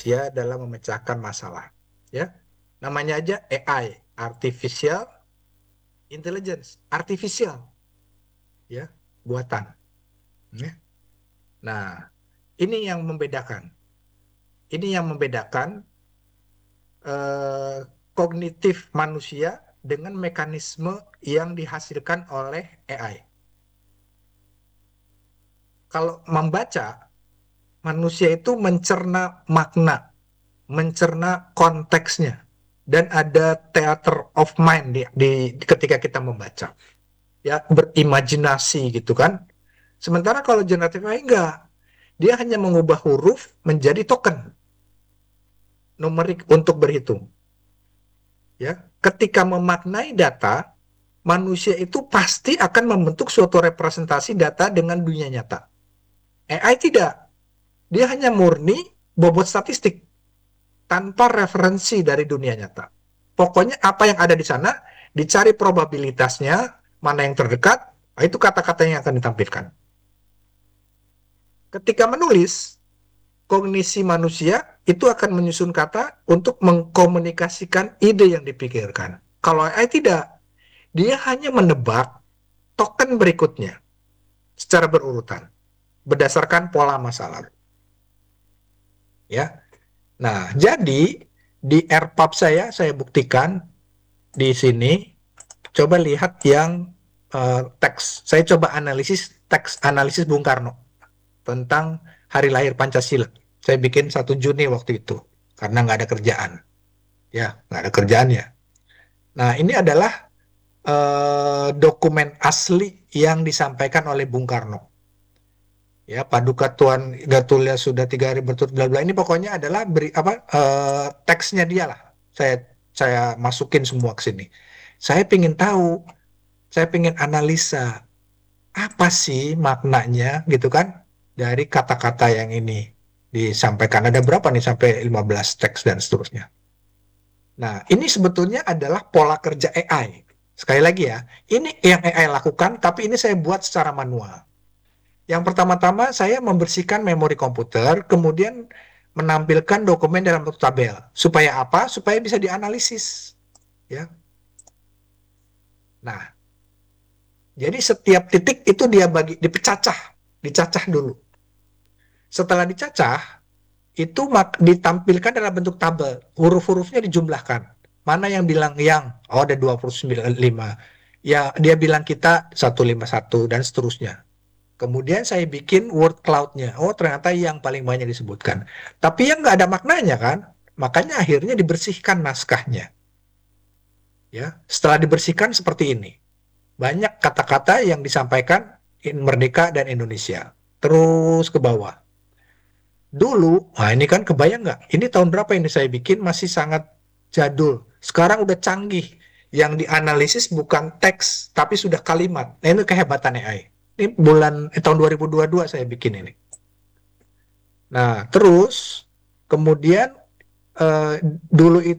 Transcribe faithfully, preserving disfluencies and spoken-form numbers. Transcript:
manusia dalam memecahkan masalah. Ya, namanya aja A I, artificial intelligence, artificial, ya, buatan. Ya. Nah, ini yang membedakan. Ini yang membedakan eh, kognitif manusia dengan mekanisme yang dihasilkan oleh A I. Kalau membaca, manusia itu mencerna makna, mencerna konteksnya, dan ada theater of mind di, di ketika kita membaca, ya, berimajinasi gitu kan. Sementara kalau generatif A I enggak, dia hanya mengubah huruf menjadi token numerik untuk berhitung. Ya, ketika memaknai data, manusia itu pasti akan membentuk suatu representasi data dengan dunia nyata. A I tidak, dia hanya murni bobot statistik tanpa referensi dari dunia nyata. Pokoknya apa yang ada di sana, dicari probabilitasnya, mana yang terdekat, itu kata-kata yang akan ditampilkan. Ketika menulis, kognisi manusia itu akan menyusun kata untuk mengkomunikasikan ide yang dipikirkan. Kalau A I tidak, dia hanya menebak token berikutnya secara berurutan berdasarkan pola masa lalu. Ya. Nah, jadi di AirPub saya saya buktikan di sini. Coba lihat yang eh, teks. Saya coba analisis teks analisis Bung Karno tentang hari lahir Pancasila. Saya bikin satu Juni waktu itu karena nggak ada kerjaan. Ya, nggak ada kerjaannya. Nah, ini adalah eh, dokumen asli yang disampaikan oleh Bung Karno. Ya, Paduka Tuan Gatulia sudah tiga hari berturut bla bla. Ini pokoknya adalah beri apa eh, teksnya dia lah. Saya saya masukin semua ke sini. Saya ingin tahu, saya ingin analisa apa sih maknanya gitu kan dari kata-kata yang ini disampaikan. Ada berapa nih sampai lima belas teks dan seterusnya. Nah, ini sebetulnya adalah pola kerja A I. Sekali lagi ya, ini yang A I lakukan, tapi ini saya buat secara manual. Yang pertama-tama saya membersihkan memori komputer, kemudian menampilkan dokumen dalam bentuk tabel. Supaya apa? Supaya bisa dianalisis. Ya. Nah, jadi setiap titik itu dia bagi, dipecacah, dicacah dulu. Setelah dicacah, itu ditampilkan dalam bentuk tabel. Huruf-hurufnya dijumlahkan. Mana yang bilang yang? Oh, ada dua puluh sembilan koma lima. Ya, dia bilang kita seratus lima puluh satu dan seterusnya. Kemudian saya bikin word cloud-nya. Oh, ternyata yang paling banyak disebutkan. Tapi yang nggak ada maknanya kan? Makanya akhirnya dibersihkan naskahnya. Ya, setelah dibersihkan seperti ini. Banyak kata-kata yang disampaikan in Merdeka dan Indonesia. Terus ke bawah. Dulu, nah ini kan kebayang nggak? Ini tahun berapa ini saya bikin masih sangat jadul. Sekarang udah canggih. Yang dianalisis bukan teks, tapi sudah kalimat. Nah, ini kehebatan A I. Ini bulan eh, tahun dua ribu dua puluh dua saya bikin ini. Nah, terus kemudian eh, dulu itu